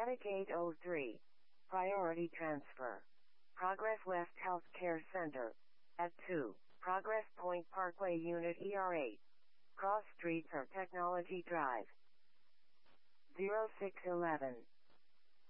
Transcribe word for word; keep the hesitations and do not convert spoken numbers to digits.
Medic eight oh three. Priority transfer. Progress West Healthcare Center. At two. Progress Point Parkway Unit E R eight. Cross Streets or Technology Drive. zero six one one.